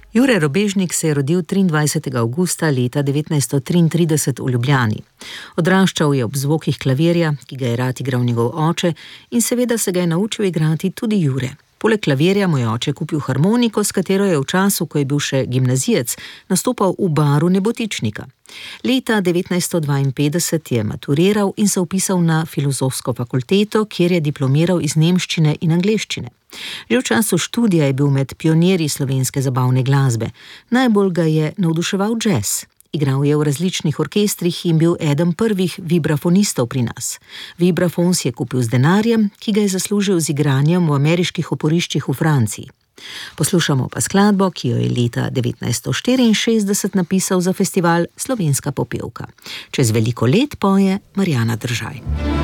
Jure Robežnik se je rodil 23. avgusta leta 1933 v Ljubljani. Odraščal je ob zvokih klavirja, ki ga je rad igral njegov oče, in seveda se ga je naučil igrati tudi Jure. Poleg klavirja mu je oče kupil harmoniko, s katero je v času, ko je bil še gimnazijec, nastopal v baru Nebotičnika. Leta 1952 je maturiral in se vpisal na filozofsko fakulteto, kjer je diplomiral iz nemščine in angleščine. Že v času študija je bil med pionirji slovenske zabavne glasbe. Najbolj ga je navduševal džez. Igral je v različnih orkestrih in bil eden prvih vibrafonistov pri nas. Vibrafon si je kupil z denarjem, ki ga je zaslužil z igranjem v ameriških oporiščih v Franciji. Poslušamo pa skladbo, ki jo je leta 1964 napisal za festival Slovenska popevka. Čez veliko let poje Marjana Držaj.